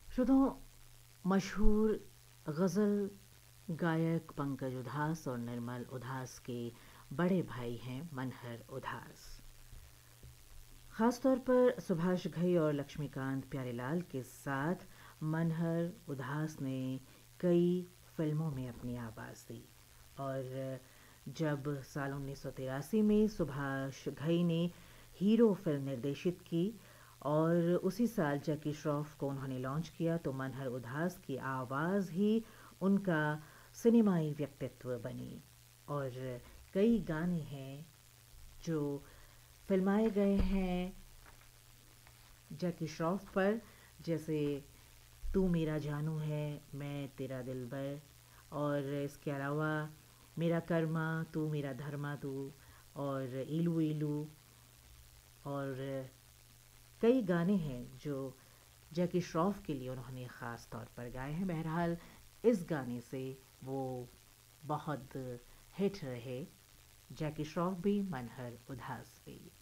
श्रोताओं, मशहूर गज़ल गायक पंकज उधास और निर्मल उधास के बड़े भाई हैं मनहर उधास। ख़ास तौर पर सुभाष घई और लक्ष्मीकांत प्यारेलाल के साथ मनहर उधास ने कई फिल्मों में अपनी आवाज़ दी और जब साल 1983 में सुभाष घई ने हीरो फिल्म निर्देशित की और उसी साल जैकी श्रॉफ को उन्होंने लॉन्च किया तो मनहर उधास की आवाज़ ही उनका सिनेमाई व्यक्तित्व बनी और कई गाने हैं जो फिल्माए गए हैं जैकी श्रॉफ पर, जैसे तू मेरा जानू है, मैं तेरा दिलबर, और इसके अलावा मेरा कर्मा, तू मेरा धर्मा तू, और इलू इलू, और कई गाने हैं जो जैकी श्रॉफ के लिए उन्होंने ख़ास तौर पर गाए हैं। बहरहाल इस गाने से वो बहुत हिट रहे, जैकी श्रॉफ भी, मनहर उधास भी।